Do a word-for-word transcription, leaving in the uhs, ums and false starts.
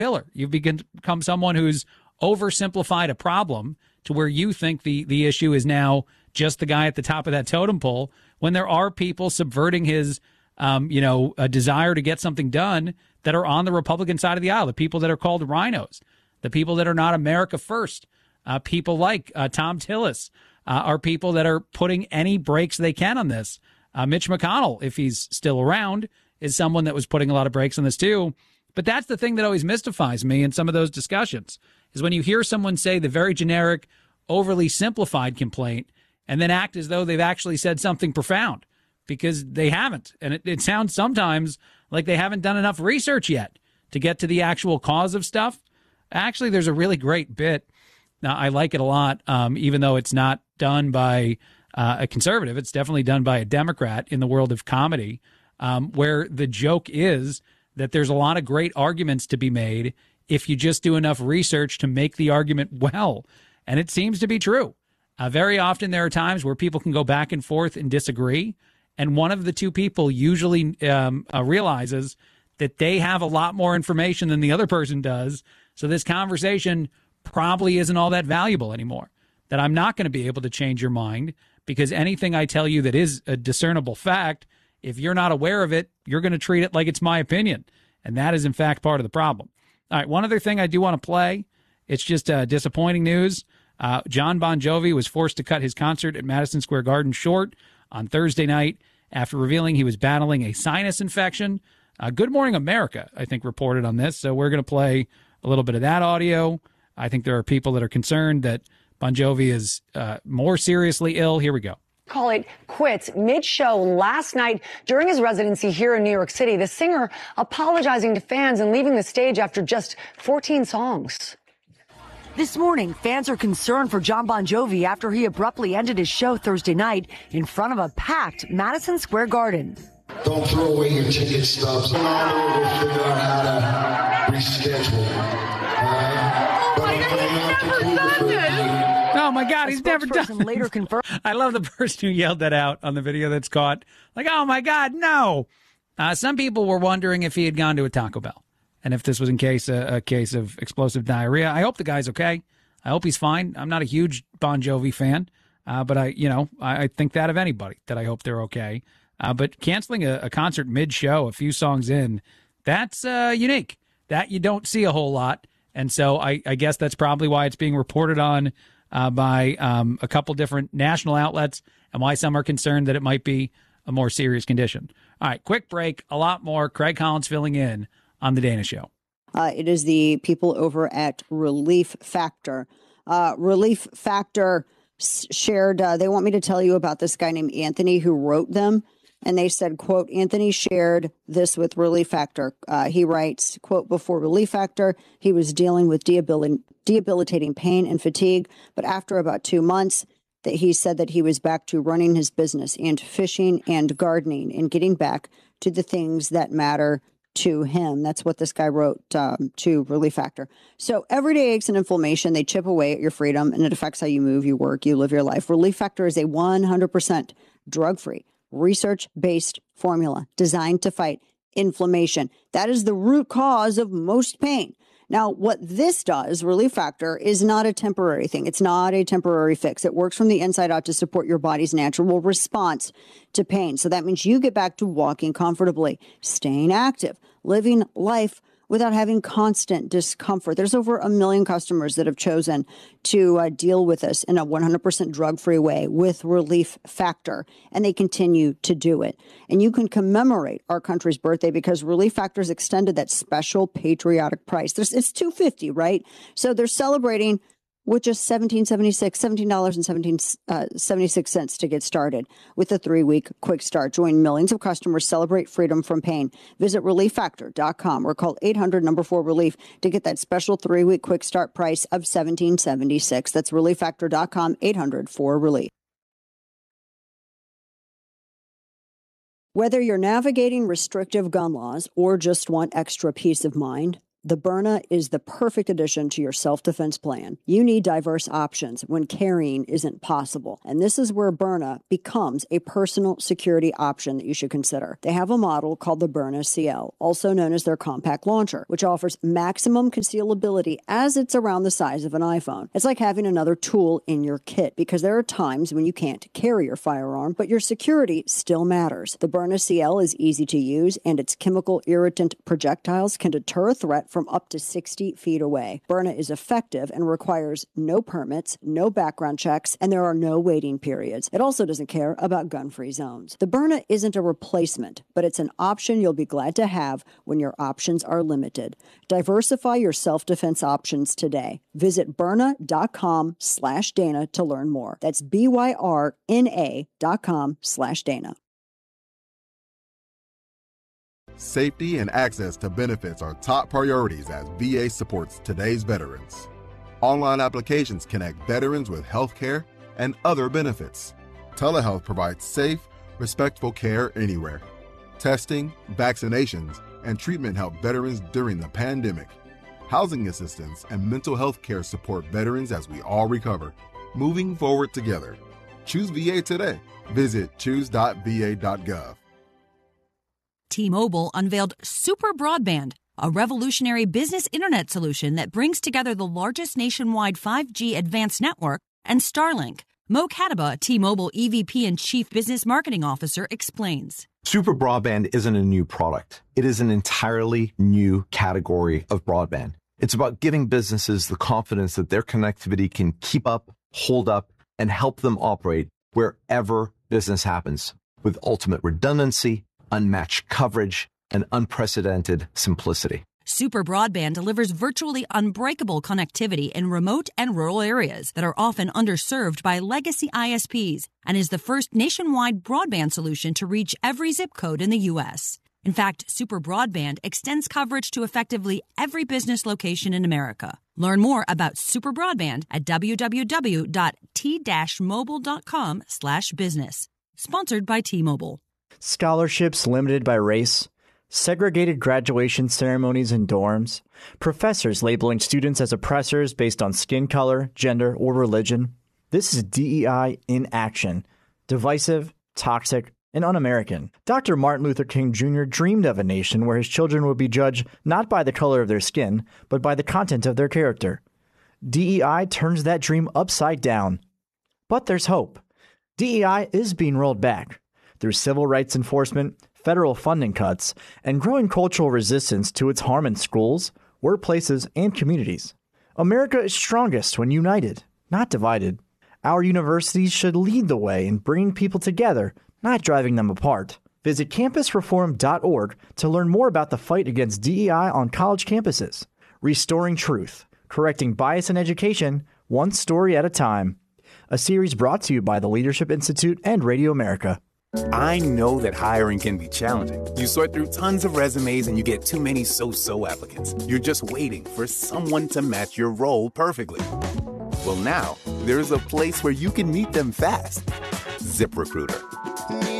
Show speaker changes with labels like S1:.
S1: pillar. You've become someone who's oversimplified a problem to where you think the, the issue is now just the guy at the top of that totem pole, when there are people subverting his, um, you know, a desire to get something done that are on the Republican side of the aisle, the people that are called rhinos, the people that are not America first, uh, people like uh, Tom Tillis uh, are people that are putting any brakes they can on this. Uh, Mitch McConnell, if he's still around, is someone that was putting a lot of brakes on this too. But that's the thing that always mystifies me in some of those discussions, is when you hear someone say the very generic, overly simplified complaint and then act as though they've actually said something profound, because they haven't. And it, it sounds sometimes like they haven't done enough research yet to get to the actual cause of stuff. Actually, there's a really great bit. Now, I like it a lot, um, even though it's not done by uh, a conservative. It's definitely done by a Democrat in the world of comedy, um, where the joke is that there's a lot of great arguments to be made if you just do enough research to make the argument well. And it seems to be true. Uh, very often there are times where people can go back and forth and disagree, and one of the two people usually um, uh, realizes that they have a lot more information than the other person does, so this conversation probably isn't all that valuable anymore, that I'm not going to be able to change your mind, because anything I tell you that is a discernible fact, if you're not aware of it, you're going to treat it like it's my opinion. And that is, in fact, part of the problem. All right, one other thing I do want to play. It's just uh, disappointing news. Uh, John Bon Jovi was forced to cut his concert at Madison Square Garden short on Thursday night after revealing he was battling a sinus infection. Uh, Good Morning America, I think, reported on this. So we're going to play a little bit of that audio. I think there are people that are concerned that Bon Jovi is uh, more seriously ill. Here we go.
S2: Call it quits mid-show last night during his residency here in New York City. The singer apologizing to fans and leaving the stage after just fourteen songs.
S3: This morning, fans are concerned for John Bon Jovi after he abruptly ended his show Thursday night in front of a packed Madison Square Garden.
S4: Don't throw away your ticket stubs. We'll figure out how to reschedule. All right?
S2: Oh my God, he's never done this.
S1: Oh, my God, he's never done it.
S3: Later confirmed.
S1: I love the person who yelled that out on the video that's caught. Like, oh, my God, no. Uh, some people were wondering if he had gone to a Taco Bell and if this was in case a, a case of explosive diarrhea. I hope the guy's okay. I hope he's fine. I'm not a huge Bon Jovi fan, uh, but I, you know, I, I think that of anybody, that I hope they're okay. Uh, but canceling a, a concert mid-show, a few songs in, that's uh, unique. That you don't see a whole lot. And so I, I guess that's probably why it's being reported on Uh, by um, a couple different national outlets, and why some are concerned that it might be a more serious condition. All right, quick break. A lot more. Craig Collins filling in on The Dana Show.
S5: Uh, it is the people over at Relief Factor. Uh, Relief Factor shared, uh, they want me to tell you about this guy named Anthony who wrote them. And they said, quote, Anthony shared this with Relief Factor. Uh, he writes, quote, before Relief Factor, he was dealing with debil- debilitating pain and fatigue. But after about two months, that he said that he was back to running his business and fishing and gardening and getting back to the things that matter to him. That's what this guy wrote um, to Relief Factor. So everyday aches and inflammation, they chip away at your freedom, and it affects how you move, you work, you live your life. Relief Factor is a one hundred percent drug-free, research-based formula designed to fight inflammation. That is the root cause of most pain. Now, what this does, Relief Factor, is not a temporary thing. It's not a temporary fix. It works from the inside out to support your body's natural response to pain. So that means you get back to walking comfortably, staying active, living life without having constant discomfort. There's over a million customers that have chosen to uh, deal with this in a one hundred percent drug-free way with Relief Factor, and they continue to do it. And you can commemorate our country's birthday because Relief Factor's extended that special patriotic price. There's, it's two hundred fifty dollars, right? So they're celebrating with just seventeen seventy-six, seventeen dollars and seventy-six cents to get started with a three-week quick start. Join millions of customers, celebrate freedom from pain. Visit relief factor dot com or call eight hundred number four relief to get that special three-week quick start price of seventeen seventy-six. That's relief factor dot com, eight hundred four relief. Whether you're navigating restrictive gun laws or just want extra peace of mind, The Byrna is the perfect addition to your self-defense plan. You need diverse options when carrying isn't possible. And this is where Byrna becomes a personal security option that you should consider. They have a model called the Byrna C L, also known as their compact launcher, which offers maximum concealability as it's around the size of an iPhone. It's like having another tool in your kit, because there are times when you can't carry your firearm, but your security still matters. The Byrna C L is easy to use, and its chemical irritant projectiles can deter a threat from up to sixty feet away. Byrna is effective and requires no permits, no background checks, and there are no waiting periods. It also doesn't care about gun-free zones. The Byrna isn't a replacement, but it's an option you'll be glad to have when your options are limited. Diversify your self-defense options today. Visit Byrna.com slash Dana to learn more. That's B-Y-R-N-A dot com slash Dana.
S6: Safety and access to benefits are top priorities as V A supports today's veterans. Online applications connect veterans with healthcare and other benefits. Telehealth provides safe, respectful care anywhere. Testing, vaccinations, and treatment help veterans during the pandemic. Housing assistance and mental health care support veterans as we all recover. Moving forward together. Choose V A today. Visit choose dot v a dot gov.
S7: T-Mobile unveiled Super Broadband, a revolutionary business internet solution that brings together the largest nationwide five G advanced network and Starlink. Mo Kataba, T-Mobile E V P and Chief Business Marketing Officer, explains.
S8: Super Broadband isn't a new product. It is an entirely new category of broadband. It's about giving businesses the confidence that their connectivity can keep up, hold up, and help them operate wherever business happens, with ultimate redundancy, unmatched coverage, and unprecedented simplicity.
S7: Super Broadband delivers virtually unbreakable connectivity in remote and rural areas that are often underserved by legacy I S Ps and is the first nationwide broadband solution to reach every zip code in the U S. In fact, Super Broadband extends coverage to effectively every business location in America. Learn more about Super Broadband at w w w dot t mobile dot com slash business. Sponsored by T-Mobile.
S9: Scholarships limited by race, segregated graduation ceremonies in dorms, professors labeling students as oppressors based on skin color, gender, or religion. This is D E I in action. Divisive, toxic, and un-American. Doctor Martin Luther King Junior dreamed of a nation where his children would be judged not by the color of their skin, but by the content of their character. D E I turns that dream upside down. But there's hope. D E I is being rolled back. Through civil rights enforcement, federal funding cuts, and growing cultural resistance to its harm in schools, workplaces, and communities. America is strongest when united, not divided. Our universities should lead the way in bringing people together, not driving them apart. Visit campus reform dot org to learn more about the fight against D E I on college campuses. Restoring Truth, correcting bias in education, one story at a time. A series brought to you by the Leadership Institute and Radio America.
S10: I know that hiring can be challenging. You sort through tons of resumes and you get too many so-so applicants. You're just waiting for someone to match your role perfectly. Well, now, there's a place where you can meet them fast. ZipRecruiter.